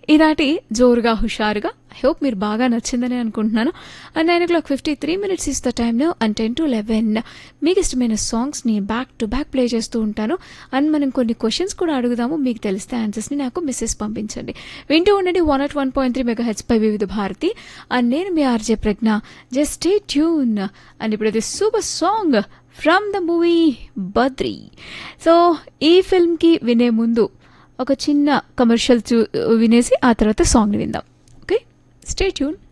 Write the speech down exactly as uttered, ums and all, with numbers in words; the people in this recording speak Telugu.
ఈనాటి జోరుగా హుషారుగా ఐ హోప్ మీరు బాగా నచ్చిందని అనుకుంటున్నాను. And nine oh clock fifty three minutes is the టైంలో అండ్ టెన్ టు లెవెన్ మీకు ఇష్టమైన సాంగ్స్ని బ్యాక్ టు బ్యాక్ ప్లే చేస్తూ ఉంటాను. అండ్ మనం కొన్ని క్వశ్చన్స్ కూడా అడుగుదాము. మీకు తెలిస్తే ఆన్సర్స్ని నాకు మెసేజ్ పంపించండి. వింటూ ఉండండి one not one point three mega H పై వివిధ భారతి. అండ్ నేను మీ RJ Pragna. Just stay tune. And ఇప్పుడు ఇది super song from the movie Badri. So ఈ ఫిల్మ్కి వినే ముందు ఒక చిన్న కమర్షియల్ చూ వినేసి ఆ తర్వాత సాంగ్ని విందాం. Okay, stay tune.